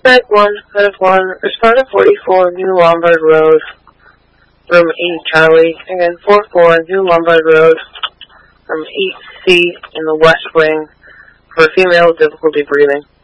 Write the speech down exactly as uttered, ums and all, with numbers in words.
Suspect one, Medic one, respond to forty-four New Lombard Road, room eight Charlie, again four four New Lombard Road, room eight C in the West Wing, for a female with difficulty breathing.